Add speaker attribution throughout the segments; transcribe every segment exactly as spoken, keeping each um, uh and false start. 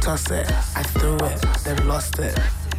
Speaker 1: toss it. I threw it, then lost it.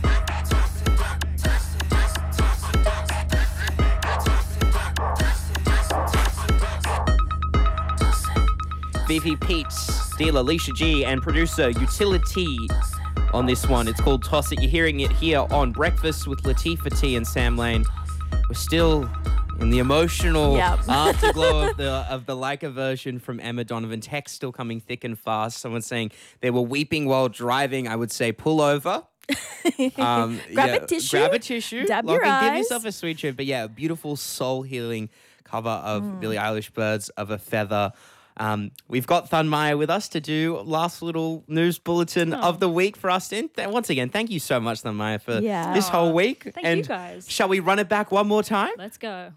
Speaker 2: V P Pete, Steele, Alicia G, and producer Utility on this one. It's called Toss It. You're hearing it here on Breakfast with Latifah T and Sam Lane. We're still in the emotional
Speaker 3: Yep.
Speaker 2: afterglow of the of the Leica version from Emma Donovan. Text still coming thick and fast. Someone saying they were weeping while driving. I would say pull over. Um,
Speaker 3: Grab
Speaker 2: yeah,
Speaker 3: a tissue.
Speaker 2: Grab a tissue.
Speaker 3: Dab
Speaker 2: Lock
Speaker 3: your
Speaker 2: in, Give
Speaker 3: eyes.
Speaker 2: yourself a sweet treat. But yeah, a beautiful soul healing cover of
Speaker 3: Mm.
Speaker 2: Billie Eilish, Birds of a Feather. Um, we've got Thun Maya with us to do last little news bulletin
Speaker 4: Oh.
Speaker 2: of the week for us. And th- once again, thank you so much, Thun Maya, for
Speaker 3: Yeah.
Speaker 2: this whole week.
Speaker 4: Thank
Speaker 2: and
Speaker 4: you guys.
Speaker 2: Shall we run it back one more time?
Speaker 4: Let's go.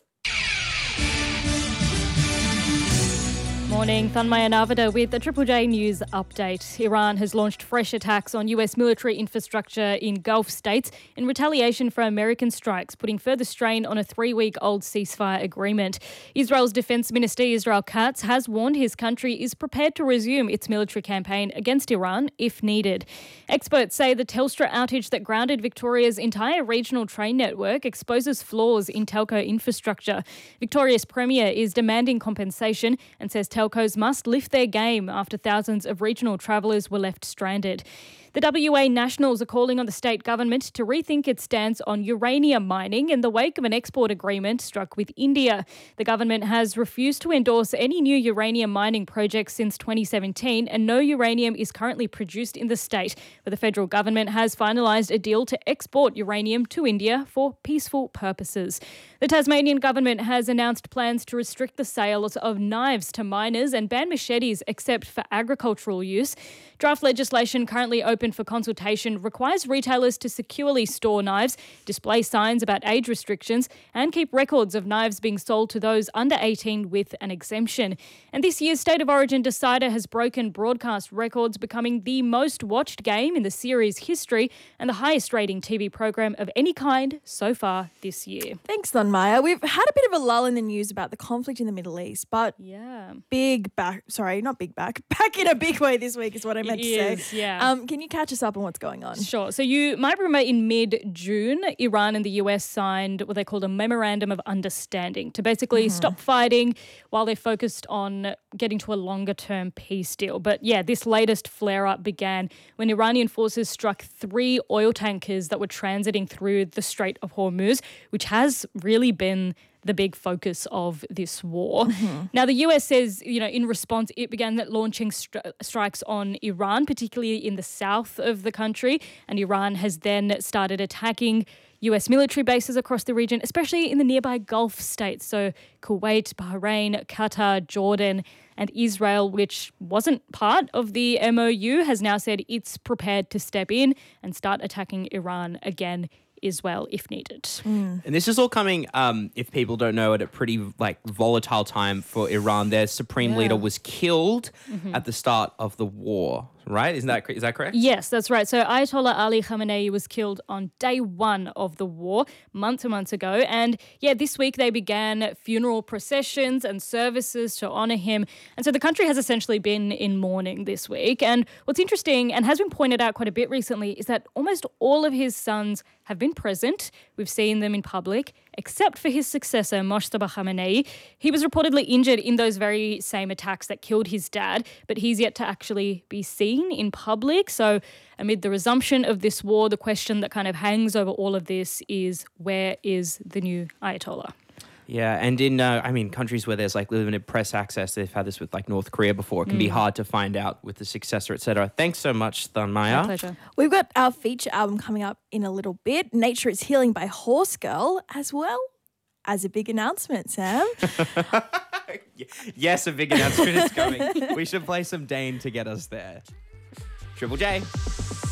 Speaker 4: Morning, Thanmaya Navada with the Triple J News update. Iran has launched fresh attacks on U S military infrastructure in Gulf states in retaliation for American strikes, putting further strain on a three-week-old ceasefire agreement. Israel's Defense Minister Israel Katz has warned his country is prepared to resume its military campaign against Iran if needed. Experts say the Telstra outage that grounded Victoria's entire regional train network exposes flaws in telco infrastructure. Victoria's Premier is demanding compensation and says telcos must lift their game after thousands of regional travellers were left stranded. The W A Nationals are calling on the state government to rethink its stance on uranium mining in the wake of an export agreement struck with India. The government has refused to endorse any new uranium mining projects since twenty seventeen, and no uranium is currently produced in the state. But the federal government has finalised a deal to export uranium to India for peaceful purposes. The Tasmanian government has announced plans to restrict the sales of knives to minors and ban machetes except for agricultural use. Draft legislation currently open for consultation requires retailers to securely store knives, display signs about age restrictions, and keep records of knives being sold to those under eighteen with an exemption. And this year's State of Origin decider has broken broadcast records, becoming the most watched game in the series' history and the highest rating T V program of any kind so far this year.
Speaker 3: Thanks, Thun Maya. We've had a bit of a lull in the news about the conflict in the Middle East, but
Speaker 4: Yeah.
Speaker 3: big back, sorry, not big back, back in a big way this week is what I meant to
Speaker 4: It is,
Speaker 3: say.
Speaker 4: yeah.
Speaker 3: Um, can you catch us up on what's going on?
Speaker 4: Sure. So you might remember in mid-June, Iran and the U S signed what they called a memorandum of understanding to basically stop fighting while they focused on getting to a longer-term peace deal. But yeah, this latest flare-up began when Iranian forces struck three oil tankers that were transiting through the Strait of Hormuz, which has really been the big focus of this war. Now, the U S says, you know, in response, it began launching stri- strikes on Iran, particularly in the south of the country, and Iran has then started attacking U S military bases across the region, especially in the nearby Gulf states, so Kuwait, Bahrain, Qatar, Jordan, and Israel, which wasn't part of the M O U, has now said it's prepared to step in and start attacking Iran again as well, if needed.
Speaker 2: And this is all coming, um, if people don't know, at a pretty like volatile time for Iran. Their supreme
Speaker 3: Yeah.
Speaker 2: leader was killed at the start of the war, right? Isn't that is that correct?
Speaker 4: Yes, that's right. So Ayatollah Ali Khamenei was killed on day one of the war, months and months ago. And yeah, this week they began funeral processions and services to honour him. And so the country has essentially been in mourning this week. And what's interesting, and has been pointed out quite a bit recently, is that almost all of his sons have been present. We've seen them in public, except for his successor, Mojtaba Khamenei. He was reportedly injured in those very same attacks that killed his dad, but he's yet to actually be seen in public. So amid the resumption of this war, the question that kind of hangs over all of this is, where is the new Ayatollah?
Speaker 2: Yeah, and in, uh, I mean, countries where there's like limited press access, they've had this with like North Korea before. It can be hard to find out with the successor, et cetera. Thanks so much, Thun Maya.
Speaker 4: My pleasure.
Speaker 3: We've got our feature album coming up in a little bit, Nature is Healing by Horse Girl, as well as a big announcement, Sam.
Speaker 2: Yes, a big announcement is coming. We should play some Dane to get us there. Triple J.